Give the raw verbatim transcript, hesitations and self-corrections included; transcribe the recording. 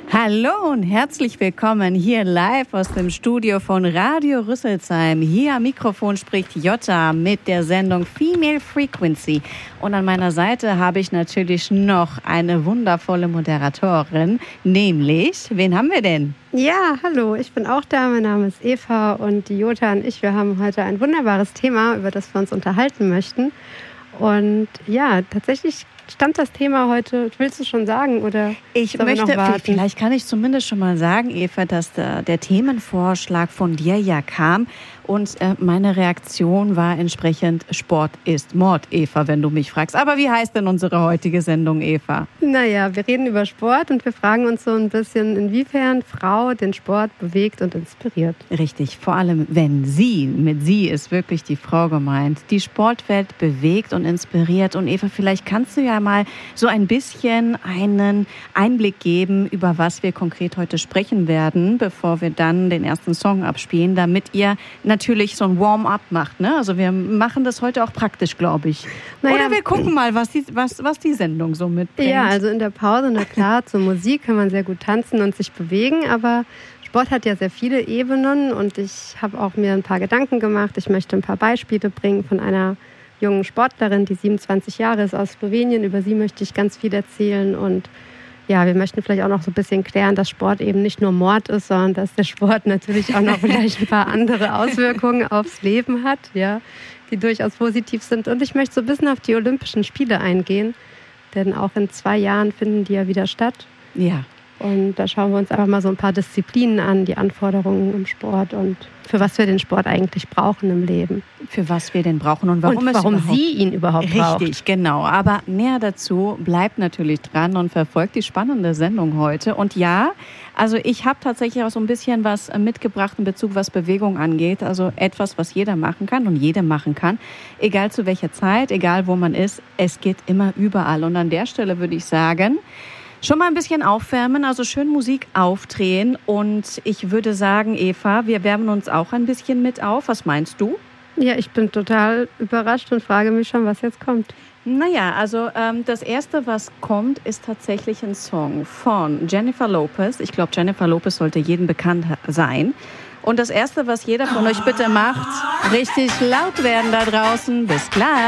Hallo und herzlich willkommen hier live aus dem Studio von Radio Rüsselsheim. Hier am Mikrofon spricht Jutta mit der Sendung Female Frequency. Und an meiner Seite habe ich natürlich noch eine wundervolle Moderatorin, nämlich, wen haben wir denn? Ja, hallo, ich bin auch da. Mein Name ist Eva und die Jutta und ich, wir haben heute ein wunderbares Thema, über das wir uns unterhalten möchten. Und ja, tatsächlich stand das Thema heute, willst du schon sagen? Oder ich möchte, vielleicht kann ich zumindest schon mal sagen, Eva, dass der, der Themenvorschlag von dir ja kam. Und äh, meine Reaktion war entsprechend, Sport ist Mord, Eva, wenn du mich fragst. Aber wie heißt denn unsere heutige Sendung, Eva? Naja, wir reden über Sport und wir fragen uns so ein bisschen, inwiefern Frau den Sport bewegt und inspiriert. Richtig, vor allem wenn sie, mit sie ist wirklich die Frau gemeint, die Sportwelt bewegt und inspiriert. Und Eva, vielleicht kannst du ja mal so ein bisschen einen Einblick geben, über was wir konkret heute sprechen werden, bevor wir dann den ersten Song abspielen, damit ihr natürlich so ein Warm-up macht. Ne? Also wir machen das heute auch praktisch, glaube ich. Naja, oder wir gucken mal, was die, was, was die Sendung so mitbringt. Ja, also in der Pause, na klar, zur Musik kann man sehr gut tanzen und sich bewegen, aber Sport hat ja sehr viele Ebenen und ich habe auch mir ein paar Gedanken gemacht. Ich möchte ein paar Beispiele bringen von einer jungen Sportlerin, die siebenundzwanzig Jahre ist, aus Slowenien. Über sie möchte ich ganz viel erzählen und ja, wir möchten vielleicht auch noch so ein bisschen klären, dass Sport eben nicht nur Mord ist, sondern dass der Sport natürlich auch noch vielleicht ein paar andere Auswirkungen aufs Leben hat, ja, die durchaus positiv sind. Und ich möchte so ein bisschen auf die Olympischen Spiele eingehen, denn auch in zwei Jahren finden die ja wieder statt. Ja. Und da schauen wir uns einfach mal so ein paar Disziplinen an, die Anforderungen im Sport und für was wir den Sport eigentlich brauchen im Leben. Für was wir den brauchen und warum, und warum es sie ihn überhaupt richtig, braucht. Richtig, genau. Aber mehr dazu, bleibt natürlich dran und verfolgt die spannende Sendung heute. Und ja, also ich habe tatsächlich auch so ein bisschen was mitgebracht in Bezug, was Bewegung angeht. Also etwas, was jeder machen kann und jede machen kann. Egal zu welcher Zeit, egal wo man ist, es geht immer überall. Und an der Stelle würde ich sagen, schon mal ein bisschen aufwärmen, also schön Musik aufdrehen. Und ich würde sagen, Eva, wir wärmen uns auch ein bisschen mit auf. Was meinst du? Ja, ich bin total überrascht und frage mich schon, was jetzt kommt. Naja, also ähm, das Erste, was kommt, ist tatsächlich ein Song von Jennifer Lopez. Ich glaube, Jennifer Lopez sollte jedem bekannt sein. Und das Erste, was jeder von euch bitte macht, richtig laut werden da draußen. Bis gleich.